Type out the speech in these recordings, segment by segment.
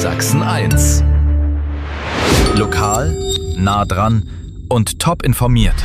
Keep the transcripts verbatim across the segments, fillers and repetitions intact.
Sachsen eins. Lokal, nah dran und top informiert.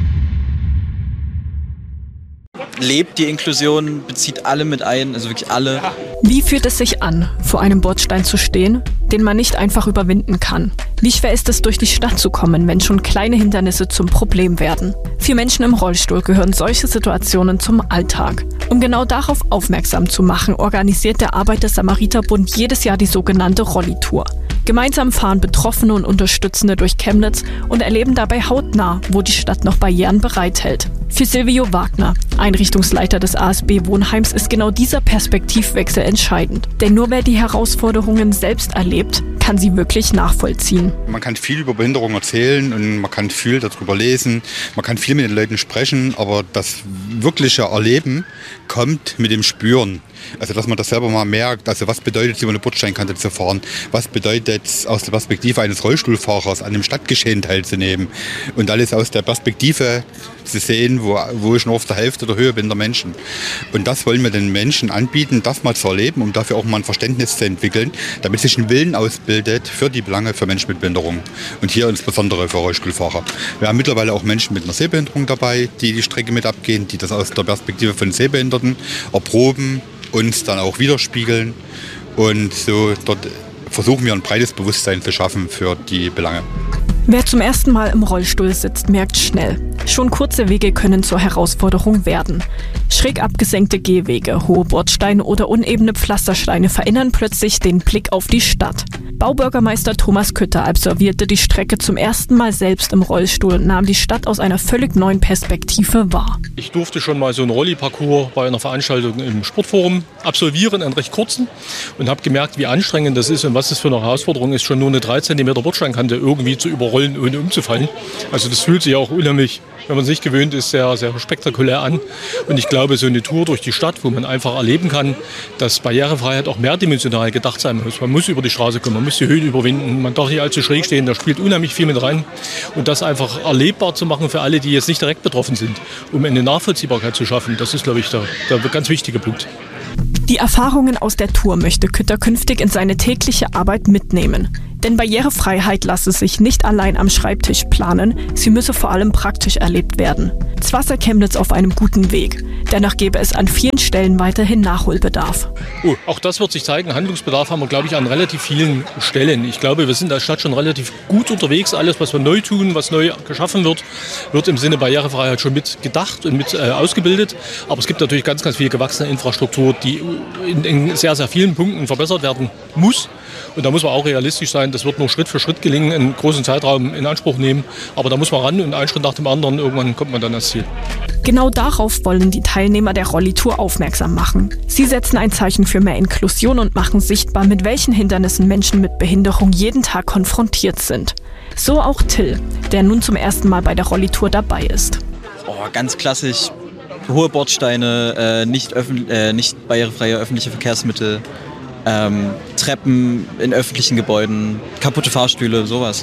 Lebt die Inklusion, bezieht alle mit ein, also wirklich alle. Wie fühlt es sich an, vor einem Bordstein zu stehen, den man nicht einfach überwinden kann? Wie schwer ist es, durch die Stadt zu kommen, wenn schon kleine Hindernisse zum Problem werden? Für Menschen im Rollstuhl gehören solche Situationen zum Alltag. Um genau darauf aufmerksam zu machen, organisiert der Arbeiter-Samariter-Bund jedes Jahr die sogenannte Rollitour. Gemeinsam fahren Betroffene und Unterstützende durch Chemnitz und erleben dabei hautnah, wo die Stadt noch Barrieren bereithält. Für Silvio Wagner, Einrichtungsleiter des A S B-Wohnheims, ist genau dieser Perspektivwechsel entscheidend. Denn nur wer die Herausforderungen selbst erlebt, kann sie wirklich nachvollziehen. Man kann viel über Behinderung erzählen und man kann viel darüber lesen, man kann viel mit den Leuten sprechen, aber das wirkliche Erleben kommt mit dem Spüren. Also dass man das selber mal merkt, also was bedeutet es, über eine Bordsteinkante zu fahren, was bedeutet es aus der Perspektive eines Rollstuhlfahrers an dem Stadtgeschehen teilzunehmen und alles aus der Perspektive zu sehen, wo, wo ich nur auf der Hälfte der Höhe bin der Menschen. Und das wollen wir den Menschen anbieten, das mal zu erleben, um dafür auch mal ein Verständnis zu entwickeln, damit sich ein Willen ausbildet für die Belange für Menschen mit Behinderung und hier insbesondere für Rollstuhlfahrer. Wir haben mittlerweile auch Menschen mit einer Sehbehinderung dabei, die die Strecke mit abgehen, die das aus der Perspektive von Sehbehinderten erproben, uns dann auch widerspiegeln und so dort versuchen wir ein breites Bewusstsein zu schaffen für die Belange. Wer zum ersten Mal im Rollstuhl sitzt, merkt schnell, schon kurze Wege können zur Herausforderung werden. Schräg abgesenkte Gehwege, hohe Bordsteine oder unebene Pflastersteine verändern plötzlich den Blick auf die Stadt. Baubürgermeister Thomas Kütter absolvierte die Strecke zum ersten Mal selbst im Rollstuhl und nahm die Stadt aus einer völlig neuen Perspektive wahr. Ich durfte schon mal so einen Rolli-Parcours bei einer Veranstaltung im Sportforum absolvieren, einen recht kurzen, und habe gemerkt, wie anstrengend das ist und was das für eine Herausforderung ist, schon nur eine drei Zentimeter Bordsteinkante irgendwie zu überrollen, ohne umzufallen. Also das fühlt sich auch unheimlich, wenn man es nicht gewöhnt ist, sehr, sehr spektakulär an. Und ich glaube, so eine Tour durch die Stadt, wo man einfach erleben kann, dass Barrierefreiheit auch mehrdimensional gedacht sein muss. Man muss über die Straße kommen, man muss die Höhen überwinden, man darf nicht allzu schräg stehen, da spielt unheimlich viel mit rein. Und das einfach erlebbar zu machen für alle, die jetzt nicht direkt betroffen sind, um eine Nachvollziehbarkeit zu schaffen, das ist, glaube ich, der, der ganz wichtige Punkt. Die Erfahrungen aus der Tour möchte Kütter künftig in seine tägliche Arbeit mitnehmen. Denn Barrierefreiheit lasse sich nicht allein am Schreibtisch planen, sie müsse vor allem praktisch erlebt werden. Zwar sei Chemnitz auf einem guten Weg, dennoch gäbe es an vielen Stellen weiterhin Nachholbedarf. Oh, auch das wird sich zeigen. Handlungsbedarf haben wir, glaube ich, an relativ vielen Stellen. Ich glaube, wir sind als Stadt schon relativ gut unterwegs. Alles, was wir neu tun, was neu geschaffen wird, wird im Sinne Barrierefreiheit schon mit gedacht und mit äh, ausgebildet. Aber es gibt natürlich ganz, ganz viel gewachsene Infrastruktur, die in, in sehr, sehr vielen Punkten verbessert werden muss. Und da muss man auch realistisch sein, das wird nur Schritt für Schritt gelingen, einen großen Zeitraum in Anspruch nehmen. Aber da muss man ran und einen Schritt nach dem anderen, irgendwann kommt man dann ans Ziel. Genau darauf wollen die Teilnehmer der Rollitour aufmerksam machen. Sie setzen ein Zeichen für mehr Inklusion und machen sichtbar, mit welchen Hindernissen Menschen mit Behinderung jeden Tag konfrontiert sind. So auch Till, der nun zum ersten Mal bei der Rollitour dabei ist. Oh, ganz klassisch, hohe Bordsteine, äh, nicht, öffn- äh, nicht barrierefreie öffentliche Verkehrsmittel, ähm, Treppen in öffentlichen Gebäuden, kaputte Fahrstühle, sowas.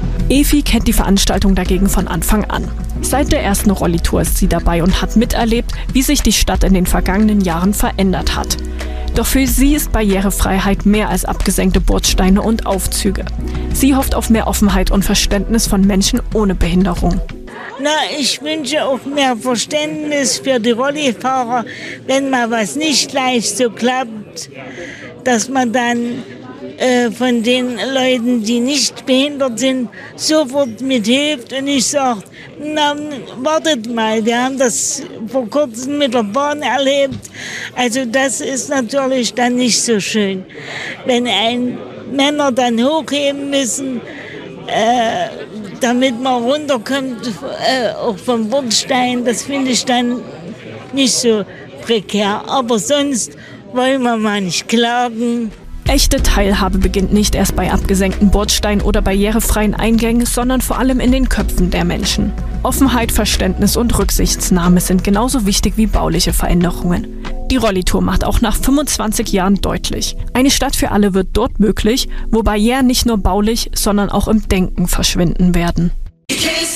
Evi kennt die Veranstaltung dagegen von Anfang an. Seit der ersten Rollitour ist sie dabei und hat miterlebt, wie sich die Stadt in den vergangenen Jahren verändert hat. Doch für sie ist Barrierefreiheit mehr als abgesenkte Bordsteine und Aufzüge. Sie hofft auf mehr Offenheit und Verständnis von Menschen ohne Behinderung. Na, ich wünsche auch mehr Verständnis für die Rollifahrer, wenn mal was nicht gleich so klappt, dass man dann äh, von den Leuten, die nicht behindert sind, sofort mithilft und nicht sagt, na, wartet mal, wir haben das vor kurzem mit der Bahn erlebt. Also das ist natürlich dann nicht so schön, wenn ein Männer dann hochheben müssen, äh, damit man runterkommt, äh, auch vom Bordstein. Das finde ich dann nicht so prekär. Aber sonst wollen wir mal nicht klagen. Echte Teilhabe beginnt nicht erst bei abgesenkten Bordsteinen oder barrierefreien Eingängen, sondern vor allem in den Köpfen der Menschen. Offenheit, Verständnis und Rücksichtsnahme sind genauso wichtig wie bauliche Veränderungen. Die Rollitour macht auch nach fünfundzwanzig Jahren deutlich: Eine Stadt für alle wird dort möglich, wo Barrieren nicht nur baulich, sondern auch im Denken verschwinden werden.